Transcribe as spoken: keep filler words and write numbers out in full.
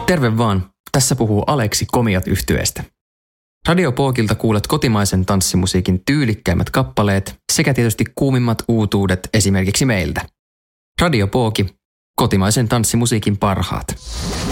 Terve vaan, tässä puhuu Aleksi Komiat -yhtyeestä. Radio Pookilta kuulet kotimaisen tanssimusiikin tyylikkäimmät kappaleet sekä tietysti kuumimmat uutuudet esimerkiksi meiltä. Radio Pooki, kotimaisen tanssimusiikin parhaat.